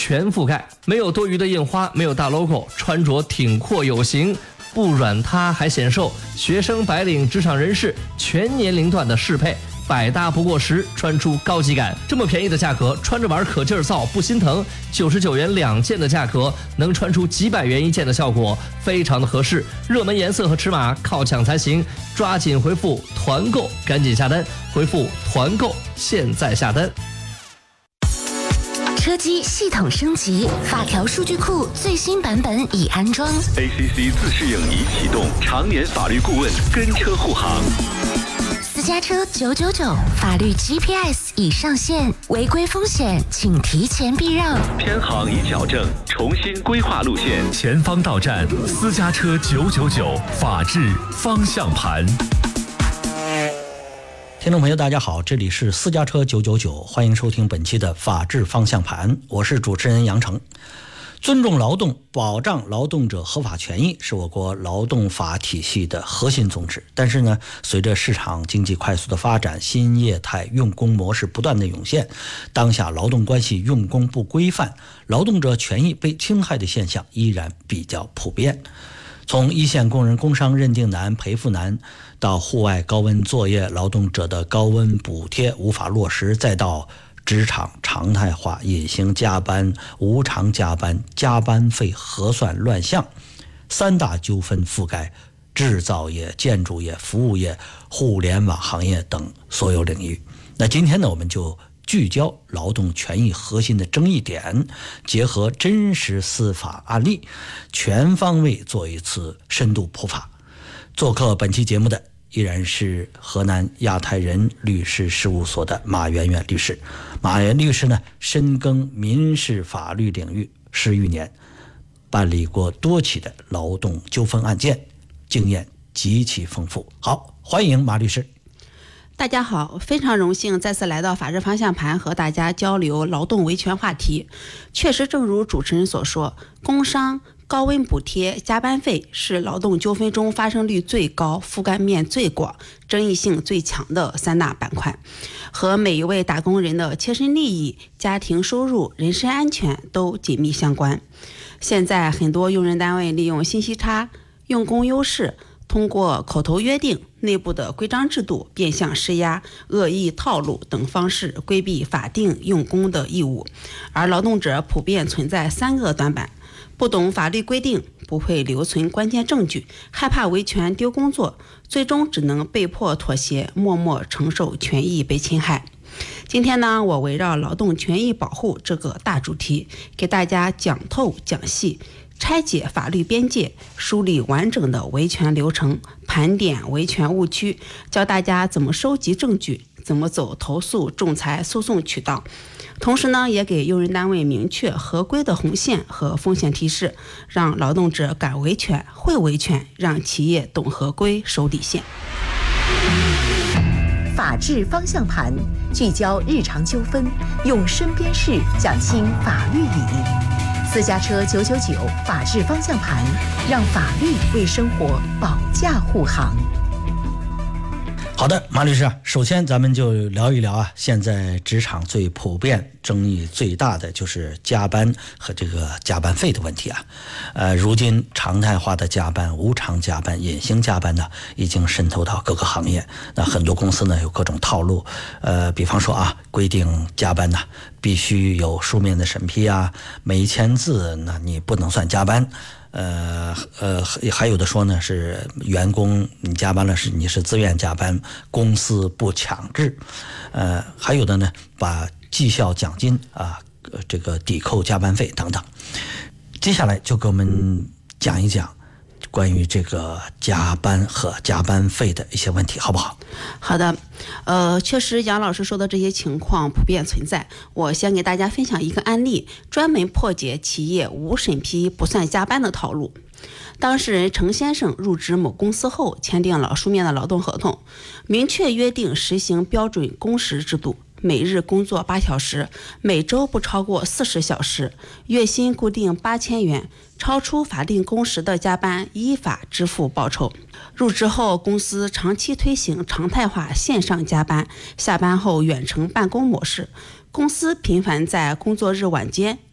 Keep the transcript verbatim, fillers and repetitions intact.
全覆盖，没有多余的印花，没有大 logo， 穿着挺阔有型，不软塌还显瘦，学生、白领、职场人士全年龄段的适配，百搭不过时，穿出高级感。这么便宜的价格，穿着玩可劲儿造不心疼。九十九元两件的价格，能穿出几百元一件的效果，非常的合适。热门颜色和尺码靠抢才行，抓紧回复团购，赶紧下单。回复团购，现在下单。 车机系统升级，法条数据库最新版本已安装。 A C C 自适应已启动，常年法律顾问跟车护航。 私家车九九九，法律 G P S 已上线，违规风险请提前避让。 偏航已矫正，重新规划路线。 前方到站，私家车九九九，法治方向盘。 听众朋友大家好，这里是私家车九九九，欢迎收听本期的法治方向盘，我是主持人杨成。尊重劳动，保障劳动者合法权益是我国劳动法体系的核心宗旨。但是呢，随着市场经济快速的发展，新业态用工模式不断的涌现，当下劳动关系用工不规范，劳动者权益被侵害的现象依然比较普遍。从一线工人工伤认定难、赔付难，到户外高温作业劳动者的高温补贴无法落实，再到职场常态化隐形加班、无偿加班、加班费核算乱象，三大纠纷覆盖制造业、建筑业、服务业、互联网行业等所有领域。那今天呢，我们就聚焦劳动权益核心的争议点，结合真实司法案例，全方位做一次深度普法。做客本期节目的依然是河南亚太人律师事务所的马媛媛律师。马媛律师呢，深耕民事法律领域十余年，办理过多起的劳动纠纷案件，经验极其丰富。好，欢迎马律师。 大家好，非常荣幸再次来到法治方向盘和大家交流劳动维权话题。确实正如主持人所说，工伤、高温补贴、加班费是劳动纠纷中发生率最高、覆盖面最广、争议性最强的三大板块，和每一位打工人的切身利益、家庭收入、人身安全都紧密相关。现在很多用人单位利用信息差、用工优势，通过口头约定、内部的规章制度、变相施压、恶意套路等方式规避法定用工的义务，而劳动者普遍存在三个短板：不懂法律规定，不会留存关键证据，害怕维权丢工作，最终只能被迫妥协，默默承受权益被侵害。今天呢，我围绕劳动权益保护这个大主题，给大家讲透讲细，拆解法律边界，梳理完整的维权流程，盘点维权误区，教大家怎么收集证据，怎么走投诉、仲裁、诉讼渠道。同时呢，也给用人单位明确合规的红线和风险提示，让劳动者敢维权、会维权，让企业懂合规、守底线。 法治方向盘，聚焦日常纠纷，用身边事讲清法律理。私家车九九九，法治方向盘，让法律为生活保驾护航。 好的，马律师啊，首先咱们就聊一聊啊，现在职场最普遍、争议最大的就是加班和这个加班费的问题啊。呃，如今常态化的加班、无偿加班、隐形加班呢，已经渗透到各个行业。那很多公司呢有各种套路，呃，比方说啊，规定加班呢必须有书面的审批啊，没签字那你不能算加班。呃呃，还有的说呢是员工你加班了是你是自愿加班，公司不强制。呃，还有的呢把绩效奖金啊，这个抵扣加班费等等。接下来就给我们讲一讲关于这个加班和加班费的一些问题，好不好？ 好的，呃，确实杨老师说的这些情况普遍存在。我先给大家分享一个案例，专门破解企业无审批不算加班的套路。当事人程先生入职某公司后，签订了书面的劳动合同，明确约定实行标准工时制度，每日工作八小时，每周不超过四十小时，月薪固定八千元，超出法定工时的加班依法支付报酬。入职后，公司长期推行常态化线上加班，下班后远程办公模式。公司频繁在工作日晚间